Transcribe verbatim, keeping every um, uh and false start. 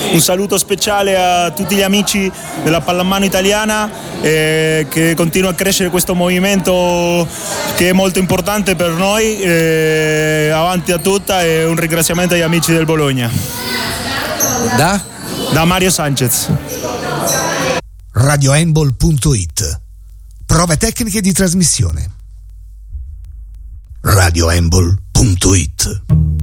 Un saluto speciale a tutti gli amici della pallamano italiana, eh, che continua a crescere questo movimento che è molto importante per noi, eh, avanti a tutta, e un ringraziamento agli amici del Bologna. Da? Da Mario Sanchez. radio handball punto it. Prove tecniche di trasmissione. radio handball punto it.